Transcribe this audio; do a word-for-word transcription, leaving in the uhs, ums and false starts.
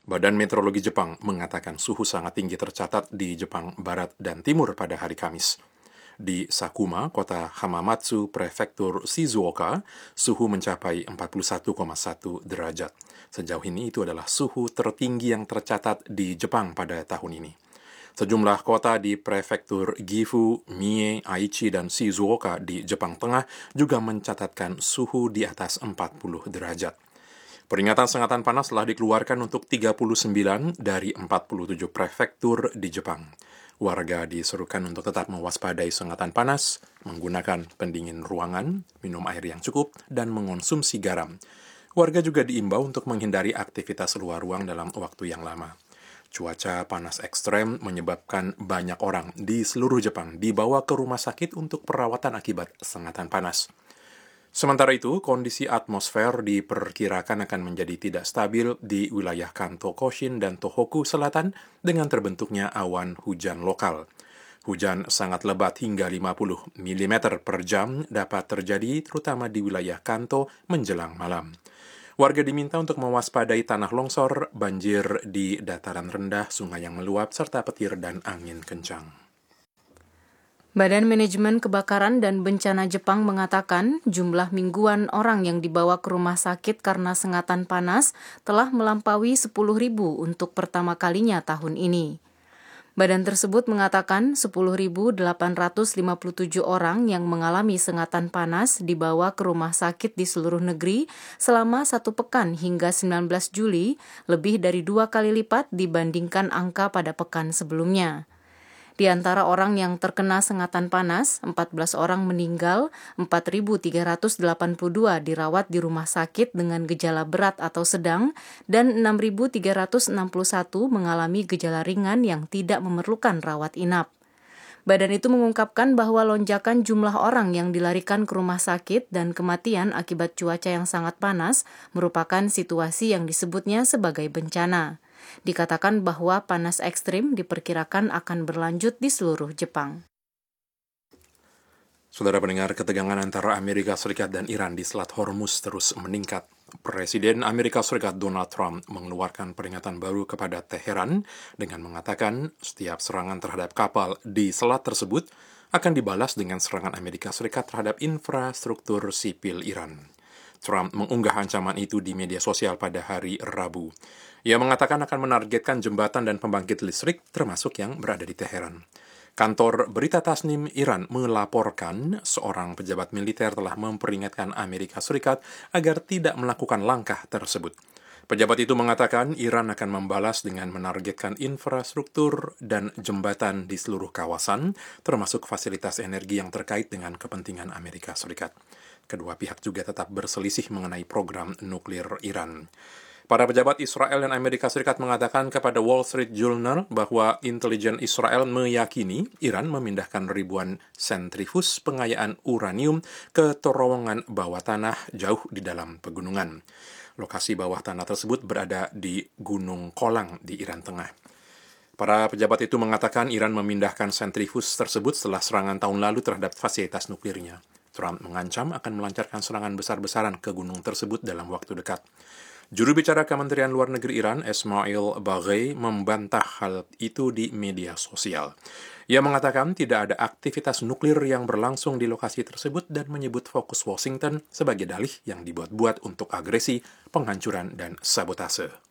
Badan Meteorologi Jepang mengatakan suhu sangat tinggi tercatat di Jepang Barat dan Timur pada hari Kamis. Di Sakuma, kota Hamamatsu, prefektur Shizuoka, suhu mencapai empat puluh satu koma satu derajat. Sejauh ini itu adalah suhu tertinggi yang tercatat di Jepang pada tahun ini. Sejumlah kota di prefektur Gifu, Mie, Aichi, dan Shizuoka di Jepang Tengah juga mencatatkan suhu di atas empat puluh derajat. Peringatan sengatan panas telah dikeluarkan untuk tiga puluh sembilan dari empat puluh tujuh prefektur di Jepang. Warga diserukan untuk tetap mewaspadai sengatan panas, menggunakan pendingin ruangan, minum air yang cukup, dan mengonsumsi garam. Warga juga diimbau untuk menghindari aktivitas luar ruang dalam waktu yang lama. Cuaca panas ekstrem menyebabkan banyak orang di seluruh Jepang dibawa ke rumah sakit untuk perawatan akibat sengatan panas. Sementara itu, kondisi atmosfer diperkirakan akan menjadi tidak stabil di wilayah Kanto Koshin dan Tohoku Selatan dengan terbentuknya awan hujan lokal. Hujan sangat lebat hingga lima puluh milimeter per jam dapat terjadi terutama di wilayah Kanto menjelang malam. Warga diminta untuk mewaspadai tanah longsor, banjir di dataran rendah, sungai yang meluap, serta petir dan angin kencang. Badan Manajemen Kebakaran dan Bencana Jepang mengatakan jumlah mingguan orang yang dibawa ke rumah sakit karena sengatan panas telah melampaui sepuluh ribu untuk pertama kalinya tahun ini. Badan tersebut mengatakan sepuluh ribu delapan ratus lima puluh tujuh orang yang mengalami sengatan panas dibawa ke rumah sakit di seluruh negeri selama satu pekan hingga sembilan belas Juli, lebih dari dua kali lipat dibandingkan angka pada pekan sebelumnya. Di antara orang yang terkena sengatan panas, empat belas orang meninggal, empat ribu tiga ratus delapan puluh dua dirawat di rumah sakit dengan gejala berat atau sedang, dan enam ribu tiga ratus enam puluh satu mengalami gejala ringan yang tidak memerlukan rawat inap. Badan itu mengungkapkan bahwa lonjakan jumlah orang yang dilarikan ke rumah sakit dan kematian akibat cuaca yang sangat panas merupakan situasi yang disebutnya sebagai bencana. Dikatakan bahwa panas ekstrim diperkirakan akan berlanjut di seluruh Jepang. Saudara pendengar, ketegangan antara Amerika Serikat dan Iran di Selat Hormuz terus meningkat. Presiden Amerika Serikat Donald Trump mengeluarkan peringatan baru kepada Teheran dengan mengatakan setiap serangan terhadap kapal di selat tersebut akan dibalas dengan serangan Amerika Serikat terhadap infrastruktur sipil Iran. Trump mengunggah ancaman itu di media sosial pada hari Rabu. Ia mengatakan akan menargetkan jembatan dan pembangkit listrik termasuk yang berada di Teheran. Kantor berita Tasnim Iran melaporkan seorang pejabat militer telah memperingatkan Amerika Serikat agar tidak melakukan langkah tersebut. Pejabat itu mengatakan Iran akan membalas dengan menargetkan infrastruktur dan jembatan di seluruh kawasan, termasuk fasilitas energi yang terkait dengan kepentingan Amerika Serikat. Kedua pihak juga tetap berselisih mengenai program nuklir Iran. Para pejabat Israel dan Amerika Serikat mengatakan kepada Wall Street Journal bahwa intelijen Israel meyakini Iran memindahkan ribuan sentrifus pengayaan uranium ke terowongan bawah tanah jauh di dalam pegunungan. Lokasi bawah tanah tersebut berada di Gunung Kolang di Iran Tengah. Para pejabat itu mengatakan Iran memindahkan sentrifus tersebut setelah serangan tahun lalu terhadap fasilitas nuklirnya. Trump mengancam akan melancarkan serangan besar-besaran ke gunung tersebut dalam waktu dekat. Juru bicara Kementerian Luar Negeri Iran, Esmail Baghei, membantah hal itu di media sosial. Ia mengatakan tidak ada aktivitas nuklir yang berlangsung di lokasi tersebut dan menyebut fokus Washington sebagai dalih yang dibuat-buat untuk agresi, penghancuran, dan sabotase.